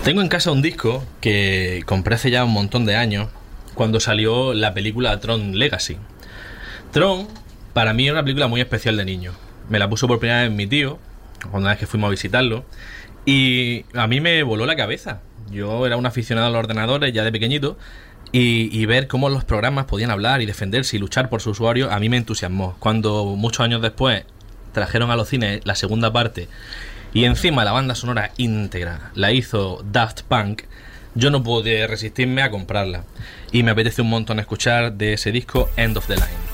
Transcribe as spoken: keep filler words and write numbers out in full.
Tengo en casa un disco que compré hace ya un montón de años, cuando salió la película Tron Legacy. Tron, para mí, es una película muy especial de niño. Me la puso por primera vez mi tío, cuando vez que fuimos a visitarlo, y a mí me voló la cabeza. Yo era un aficionado a los ordenadores ya de pequeñito, y, y ver cómo los programas podían hablar y defenderse y luchar por su usuario, a mí me entusiasmó. Cuando muchos años después trajeron a los cines la segunda parte, y encima la banda sonora íntegra la hizo Daft Punk, yo no pude resistirme a comprarla. Y me apetece un montón escuchar de ese disco End of the Line.